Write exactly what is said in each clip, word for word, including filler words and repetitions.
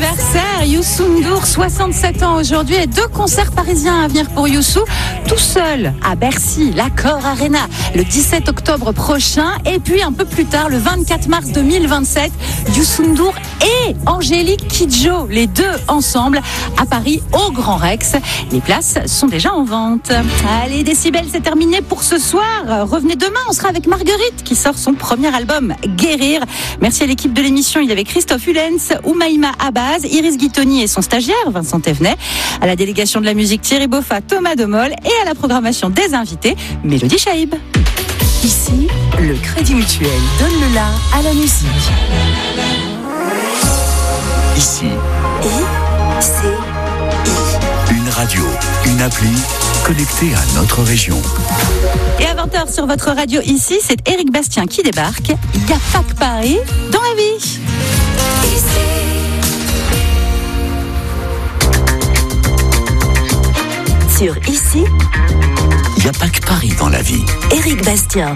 anniversaire, Youssou N'Dour, soixante-sept ans aujourd'hui, et deux concerts parisiens à venir pour Youssou, tout seul à Bercy, l'Accor Arena, le dix-sept octobre prochain, et puis un peu plus tard, le vingt-quatre mars deux mille vingt-sept, Youssou N'Dour et Angélique Kidjo, les deux ensemble, à Paris, au Grand Rex. Les places sont déjà en vente. Allez, Décibel, c'est terminé pour ce soir. Revenez demain, on sera avec Marguerite, qui sort son premier album, Guérir. Merci à l'équipe de l'émission, il y avait Christophe Hulens, Oumaïma Abaz, Iris Guitoni et son stagiaire, Vincent Thévenet, à la délégation de la musique, Thierry Boffa, Thomas Demol, et à la programmation des invités, Mélodie Chaïb. Ici, le Crédit Mutuel donne le la à la musique. Ici, I, C, I. une radio, une appli connectée à notre région. Et à vingt heures sur votre radio ici, c'est Éric Bastien qui débarque. Il n'y a pas que Paris dans la vie. Sur Ici, Il n'y a pas que Paris dans la vie. Éric Bastien.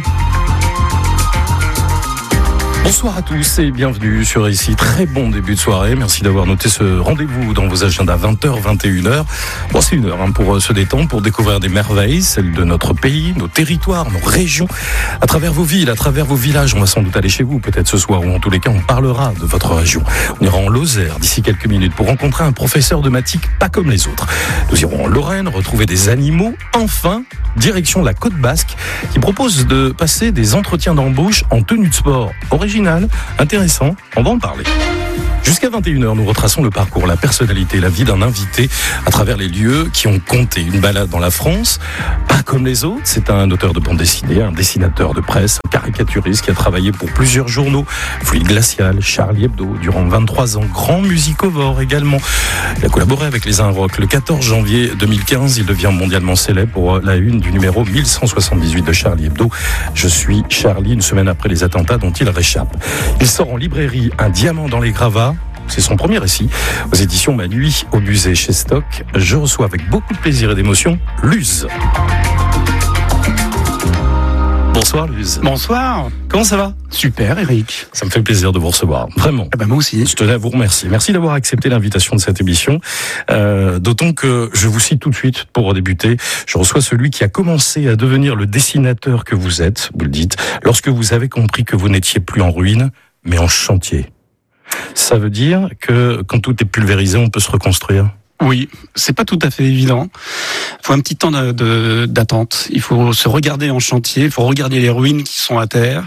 Bonsoir à tous et bienvenue sur Ici. Très bon début de soirée. Merci d'avoir noté ce rendez-vous dans vos agendas vingt heures, vingt et une heures. Bon, c'est une heure hein, pour se détendre, pour découvrir des merveilles, celles de notre pays, nos territoires, nos régions, à travers vos villes, à travers vos villages. On va sans doute aller chez vous, peut-être ce soir, ou en tous les cas, on parlera de votre région. On ira en Lozère d'ici quelques minutes pour rencontrer un professeur de mathématiques pas comme les autres. Nous irons en Lorraine, retrouver des animaux. Enfin, direction la Côte Basque, qui propose de passer des entretiens d'embauche en tenue de sport. Original, intéressant, on va en parler. Jusqu'à vingt et une heures, nous retraçons le parcours, la personnalité, la vie d'un invité à travers les lieux qui ont compté. Une balade dans la France, pas comme les autres. C'est un auteur de bande dessinée, un dessinateur de presse, un caricaturiste qui a travaillé pour plusieurs journaux. Fluide Glacial, Charlie Hebdo, durant vingt-trois ans. Grand musicovore également. Il a collaboré avec les Inrocks. Le quatorze janvier deux mille quinze, il devient mondialement célèbre pour la une du numéro mille cent soixante-dix-huit de Charlie Hebdo. Je suis Charlie, une semaine après les attentats dont il réchappe. Il sort en librairie Un diamant dans les gravats. C'est son premier récit, aux éditions Ma nuit au musée chez Stock. Je reçois avec beaucoup de plaisir et d'émotion Luz. Bonsoir Luz. Bonsoir. Comment ça va ? Super Eric. Ça me fait plaisir de vous recevoir, vraiment. Eh ben moi aussi. Je tenais à vous remercier. Merci d'avoir accepté l'invitation de cette émission. Euh, d'autant que je vous cite tout de suite pour débuter. Je reçois celui qui a commencé à devenir le dessinateur que vous êtes, vous le dites, lorsque vous avez compris que vous n'étiez plus en ruine, mais en chantier. Ça veut dire que quand tout est pulvérisé, on peut se reconstruire ? Oui, c'est pas tout à fait évident. Il faut un petit temps de, de, d'attente. Il faut se regarder en chantier, il faut regarder les ruines qui sont à terre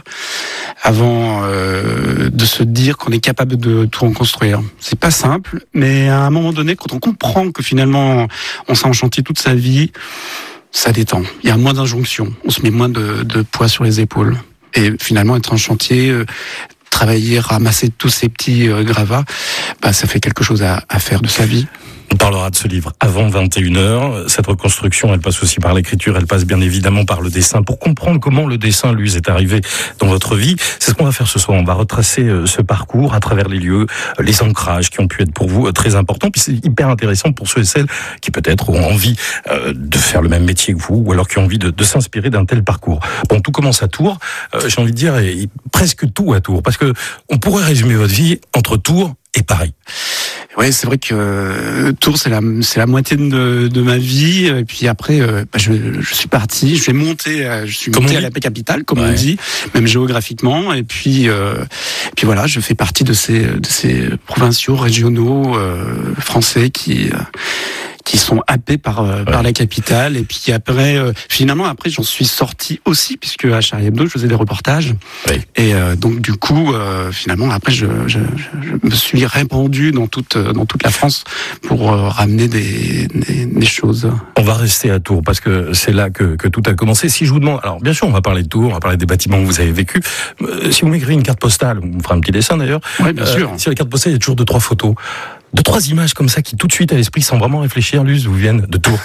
avant euh, de se dire qu'on est capable de tout reconstruire. C'est pas simple, mais à un moment donné, quand on comprend que finalement on s'est en chantier toute sa vie, ça détend. Il y a moins d'injonctions, on se met moins de, de poids sur les épaules. Et finalement, être en chantier... Euh, travailler, ramasser tous ces petits euh, gravats, bah, ça fait quelque chose à, à faire de sa vie. On parlera de ce livre avant vingt et une heures. Cette reconstruction, elle passe aussi par l'écriture, elle passe bien évidemment par le dessin. Pour comprendre comment le dessin, lui, est arrivé dans votre vie, c'est ce qu'on va faire ce soir. On va retracer ce parcours à travers les lieux, les ancrages qui ont pu être pour vous très importants. Puis c'est hyper intéressant pour ceux et celles qui peut-être ont envie de faire le même métier que vous, ou alors qui ont envie de, de s'inspirer d'un tel parcours. Bon, tout commence à Tours. Euh, j'ai envie de dire et, et presque tout à Tours, parce que on pourrait résumer votre vie entre Tours et Paris. Oui, c'est vrai que euh, Tours, c'est la, c'est la moitié de, de ma vie. Et puis après, euh, bah, je, je suis parti, je vais monter, euh, je suis comme monté à la capitale, comme ouais. on dit, même géographiquement. Et puis, euh, et puis voilà, je fais partie de ces, de ces provinciaux, régionaux euh, français qui... Euh, qui sont happés par euh, ouais. par la capitale. Et puis après, euh, finalement, après, j'en suis sorti aussi, puisque à Charlie Hebdo, je faisais des reportages. Oui. Et euh, donc, du coup, euh, finalement, après, je, je, je me suis répandu dans toute, dans toute la France pour euh, ramener des, des, des choses. On va rester à Tours, parce que c'est là que, que tout a commencé. Si je vous demande, alors bien sûr, on va parler de Tours, on va parler des bâtiments que vous avez vécus. Euh, si vous m'écrivez une carte postale, on fera un petit dessin d'ailleurs. Oui, bien euh, sûr. Sur la carte postale, il y a toujours deux, trois photos. Deux, trois images comme ça qui tout de suite à l'esprit, sans vraiment réfléchir, Luz, vous viennent de Tours.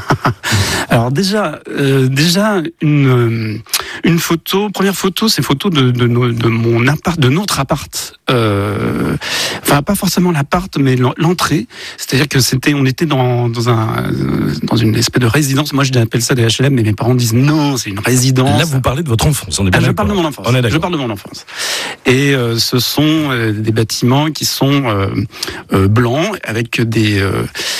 Alors déjà, euh, déjà une une photo, première photo, c'est photo de de, de mon appart, de notre appart. Euh, enfin enfin pas forcément l'appart, mais l'entrée. C'est-à-dire que c'était, on était dans dans un dans une espèce de résidence. Moi, je appelle ça des H L M, mais mes parents disent non, c'est une résidence. Là, vous parlez de votre enfance. On est bien ah, je d'accord. parle de mon enfance. On est d'accord. Je parle de mon enfance. Et euh, ce sont euh, des bâtiments qui sont euh, euh, blancs avec des euh,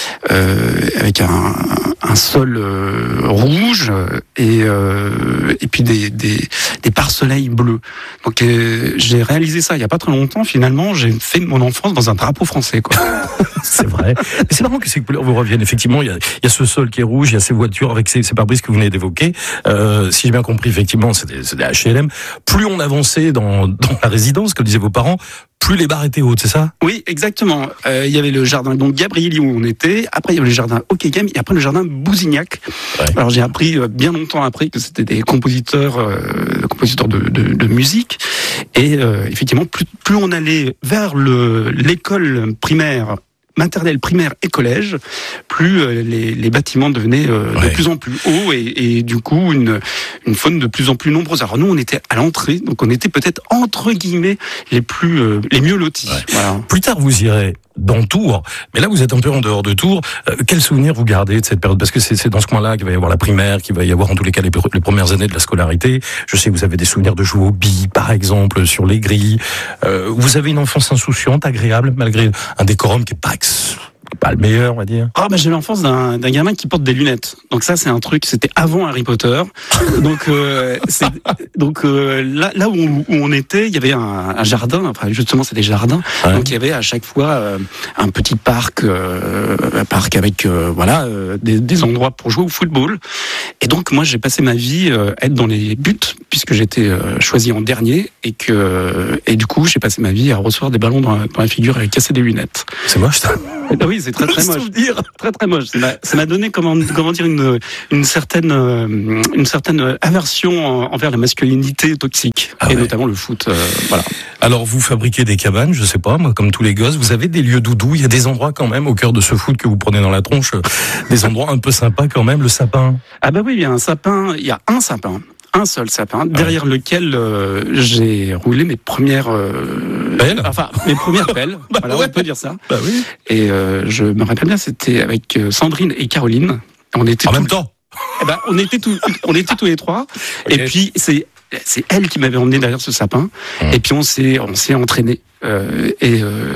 euh, avec un, un sol euh, rouge et euh, et puis des des, des pare-soleils bleus. Donc euh, j'ai réalisé ça il y a pas très longtemps. Finalement, j'ai fait mon enfance dans un drapeau français, quoi. C'est vrai. Mais c'est marrant que ces couleurs vous reviennent. Effectivement, il y a, il y a ce sol qui est rouge, il y a ces voitures avec ces, ces pare-brises que vous venez d'évoquer. Euh, si j'ai bien compris, effectivement, c'est des, c'est des H L M. Plus on avançait dans, dans la résidence, comme disaient vos parents, plus les barres étaient hautes, c'est ça? Oui, exactement. Euh, il y avait le jardin donc Gabrieli où on était. Après, il y avait le jardin Hockeghem et après le jardin Bousignac. Ouais. Alors j'ai appris euh, bien longtemps après que c'était des compositeurs, euh, compositeurs de, de, de musique. Et euh, effectivement, plus, plus on allait vers le l'école primaire, maternelle, primaire et collège, plus euh, les, les bâtiments devenaient euh, ouais. de plus en plus hauts et, et du coup une, une faune de plus en plus nombreuse. Alors nous, on était à l'entrée, donc on était peut-être entre guillemets les plus euh, les mieux lotis. Ouais. Voilà. Plus tard, vous irez dans Tours, mais là vous êtes un peu en dehors de Tours. Euh, quel souvenir vous gardez de cette période? Parce que c'est, c'est dans ce coin-là qu'il va y avoir la primaire, qu'il va y avoir en tous les cas les, les premières années de la scolarité. Je sais que vous avez des souvenirs de jouer aux billes, par exemple, sur les grilles. Euh, vous avez une enfance insouciante, agréable, malgré un décorum qui est pas pas le meilleur, on va dire. Ah bah j'ai l'enfance d'un, d'un gamin qui porte des lunettes. Donc ça c'est un truc, c'était avant Harry Potter. Donc euh, c'est, donc euh, là là où on, où on était, il y avait un, un jardin. Enfin justement c'est des jardins. Ouais. Donc il y avait à chaque fois euh, un petit parc, euh, un parc avec euh, voilà euh, des, des endroits pour jouer au football. Et donc moi j'ai passé ma vie euh, être dans les buts puisque j'étais euh, choisi en dernier et que euh, et du coup j'ai passé ma vie à recevoir des ballons dans la, dans la figure et à casser des lunettes. C'est moche ça. Ah oui, c'est très très moche. Très très moche. Ça m'a, ça m'a donné comment comment dire une une certaine une certaine aversion envers la masculinité toxique ah et ouais. notamment le foot. Euh, voilà. Alors vous fabriquez des cabanes, je sais pas, moi comme tous les gosses, vous avez des lieux doudous. Il y a des endroits quand même au cœur de ce foot que vous prenez dans la tronche, des endroits un peu sympas quand même. Le sapin. Ah bah oui, il y a un sapin. Il y a un sapin. Un seul sapin, ah derrière ouais. lequel euh, j'ai roulé mes premières euh, pelles. Enfin, mes premières pelles. bah voilà, ouais. On peut dire ça. Bah oui. Et euh, je me rappelle bien, c'était avec Sandrine et Caroline. On était en même temps. Eh ben, on était tous, on était tous les trois. Okay. Et puis c'est c'est elle qui m'avait emmené derrière ce sapin. Mmh. Et puis on s'est on s'est entraîné. Euh, et euh,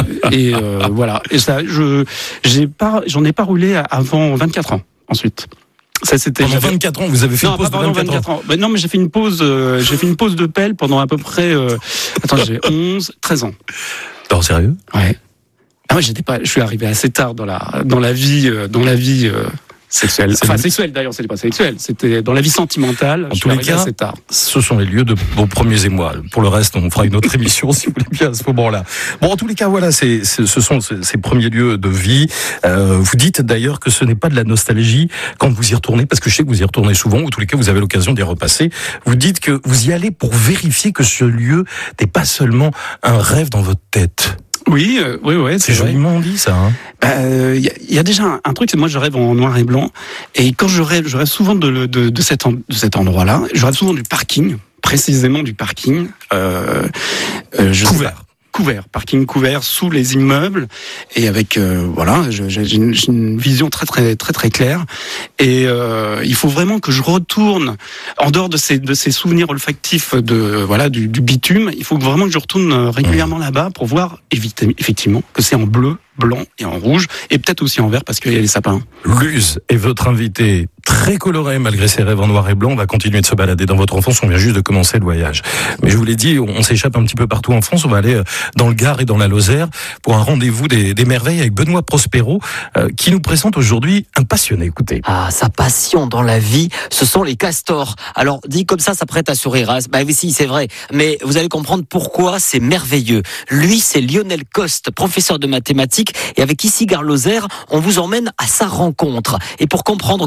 et euh, voilà. Et ça, je j'ai pas, j'en ai pas roulé avant vingt-quatre ans. Ensuite. Ça, c'était pendant vingt-quatre ans, vous avez fait non, une pause pas de vingt-quatre, vingt-quatre ans. ans. Ben non, mais j'ai fait une pause, euh, j'ai fait une pause de pelle pendant à peu près, euh, attends, j'ai onze, treize ans. Non, sérieux? Ouais. Ah, moi, j'étais pas, je suis arrivé assez tard dans la, dans la vie, euh, dans la vie, euh, sexuelle. Enfin, sexuelle d'ailleurs, c'était pas sexuel, c'était dans la vie sentimentale. En tous les cas, ce sont les lieux de vos premiers émois. Pour le reste, on fera une autre émission si vous voulez bien à ce moment-là. Bon, en tous les cas, voilà, c'est, c'est, ce sont ces premiers lieux de vie. Euh, vous dites d'ailleurs que ce n'est pas de la nostalgie quand vous y retournez, parce que je sais que vous y retournez souvent, ou en tous les cas, vous avez l'occasion d'y repasser. Vous dites que vous y allez pour vérifier que ce lieu n'est pas seulement un rêve dans votre tête. Oui, euh, oui, ouais, c'est, c'est joliment dit ça. Hein. Bah, euh, y, a, y a déjà un, un truc, c'est moi je rêve en noir et blanc, et quand je rêve, je rêve souvent de, de, de, cet, en, de cet endroit-là. Je rêve souvent du parking, précisément du parking. Euh, euh, je couvert. Couvert, parking couvert sous les immeubles et avec euh, voilà, je, j'ai, une, j'ai une vision très très très très claire et euh, il faut vraiment que je retourne en dehors de ces de ces souvenirs olfactifs de voilà du, du bitume. Il faut vraiment que je retourne régulièrement là-bas pour voir effectivement que c'est en bleu, blanc et en rouge et peut-être aussi en vert parce qu'il y a les sapins. Luz est votre invité, très coloré malgré ses rêves en noir et blanc. On va continuer de se balader dans votre enfance. On vient juste de commencer le voyage. Mais je vous l'ai dit, on s'échappe un petit peu partout en France. On va aller dans le Gard et dans la Lozère pour un rendez-vous des, des merveilles avec Benoît Prospero euh, qui nous présente aujourd'hui un passionné. Écoutez. Ah, sa passion dans la vie, ce sont les castors. Alors, dit comme ça, ça prête à sourire. Hein. Bah oui, si, c'est vrai. Mais vous allez comprendre pourquoi c'est merveilleux. Lui, c'est Lionel Coste, professeur de mathématiques. Et avec Ici Gare Lozère, on vous emmène à sa rencontre. Et pour comprendre comment tout a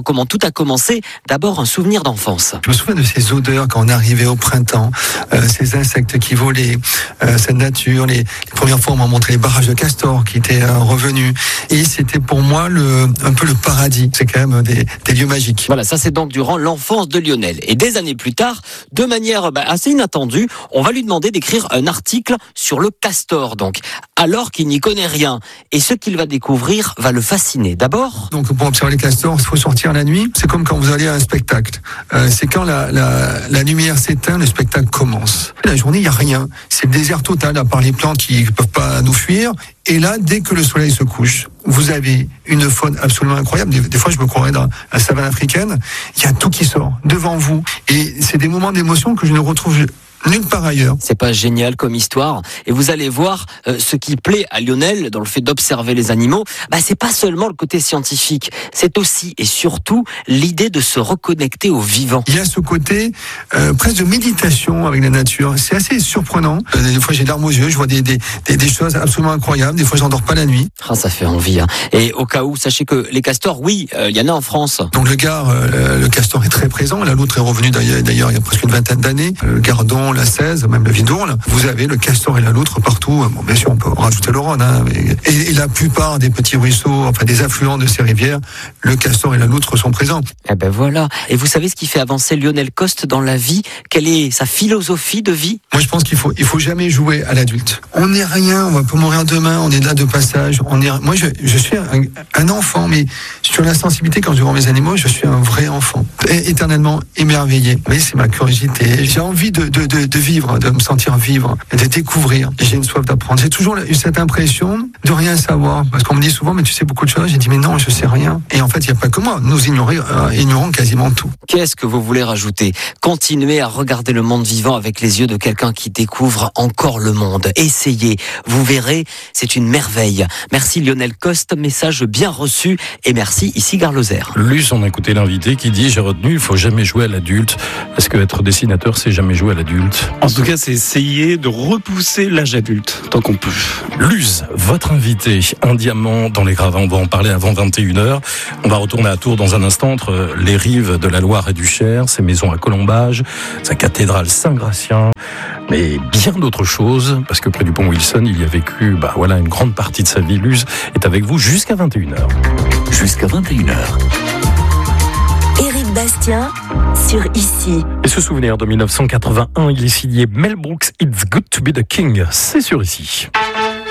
a commencé d'abord un souvenir d'enfance. Je me souviens de ces odeurs quand on arrivait au printemps, euh, ces insectes qui volaient, euh, cette nature. Les, les premières fois, on m'a montré les barrages de castors qui étaient euh, revenus. Et c'était pour moi le, un peu le paradis. C'est quand même des, des lieux magiques. Voilà, ça c'est donc durant l'enfance de Lionel. Et des années plus tard, de manière bah, assez inattendue, on va lui demander d'écrire un article sur le castor, donc, alors qu'il n'y connaît rien. Et ce qu'il va découvrir va le fasciner. D'abord... Donc pour observer les castors, il faut sortir la nuit. C'est comme quand vous allez à un spectacle. Euh, c'est quand la, la, la lumière s'éteint, le spectacle commence. La journée, il n'y a rien. C'est le désert total, à part les plantes qui ne peuvent pas nous fuir. Et là, dès que le soleil se couche, vous avez une faune absolument incroyable. Des, des fois, je me croirais dans la savane africaine. Il y a tout qui sort devant vous. Et c'est des moments d'émotion que je ne retrouve nulle part ailleurs. C'est pas génial comme histoire. Et vous allez voir, euh, ce qui plaît à Lionel dans le fait d'observer les animaux, bah, c'est pas seulement le côté scientifique. C'est aussi et surtout l'idée de se reconnecter au vivant. Il y a ce côté euh, presque de méditation avec la nature. C'est assez surprenant. Euh, des fois, j'ai larmes aux yeux. Je vois des, des, des, des choses absolument incroyables. Des fois, j'endors pas la nuit. Ah, ça fait envie. Hein. Et au cas où, sachez que les castors, oui, il euh, y en a en France. Donc le Gard, euh, le castor est très présent. La loutre est revenue d'ailleurs, d'ailleurs il y a presque une vingtaine d'années. Le Gardon, la seize, même le Vidourle. Vous avez le castor et la loutre partout. Bon, bien sûr, on peut rajouter le Rhône. Hein, et, et la plupart des petits ruisseaux, enfin des affluents de ces rivières, le castor et la loutre sont présents. Eh ben voilà. Et vous savez ce qui fait avancer Lionel Coste dans la vie? Quelle est sa philosophie de vie? Moi, je pense qu'il faut, il faut jamais jouer à l'adulte. On n'est rien. On va pas mourir demain. On est là de passage. On est. Moi, je, je suis un, un enfant, mais sur la sensibilité, quand je vois mes animaux, je suis un vrai enfant, éternellement émerveillé. Vous voyez, c'est ma curiosité. J'ai envie de, de, de, de vivre, de me sentir vivre, de découvrir. J'ai une soif d'apprendre. J'ai toujours eu cette impression de rien savoir. Parce qu'on me dit souvent, mais tu sais beaucoup de choses. J'ai dit, mais non, je sais rien. Et en fait, il n'y a pas que moi. Nous ignorons, euh, ignorons quasiment tout. Qu'est-ce que vous voulez rajouter? Continuez à regarder le monde vivant avec les yeux de quelqu'un qui découvre encore le monde. Essayez. Vous verrez, c'est une merveille. Merci Lionel Coste, message bien reçu. Et merci ici Gare Lozère. Luce, on a écouté l'invité qui dit, j'ai retenu, il faut jamais jouer à l'adulte. Est-ce que être dessinateur, c'est jamais jouer à l'adulte? En tout cas, c'est essayer de repousser l'âge adulte, tant qu'on peut. Luz, votre invité, un diamant dans les gravats, on va en parler avant vingt et une heures. On va retourner à Tours dans un instant, entre les rives de la Loire et du Cher, ses maisons à Colombage, sa cathédrale Saint-Gratien, mais bien d'autres choses, parce que près du pont Wilson, il y a vécu bah, voilà, une grande partie de sa vie. Luz est avec vous jusqu'à vingt et une heures. Jusqu'à vingt et une heures. Éric Bastien sur Ici. Et ce souvenir de mille neuf cent quatre-vingt-un, il est signé Mel Brooks, It's Good to be the King. C'est sur Ici.